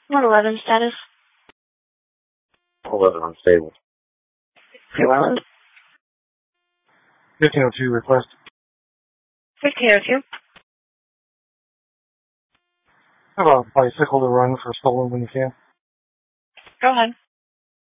111 status. 11 unstable. New Orleans. 1502 request. 1502. Have a bicycle to run for stolen when you can. Go ahead.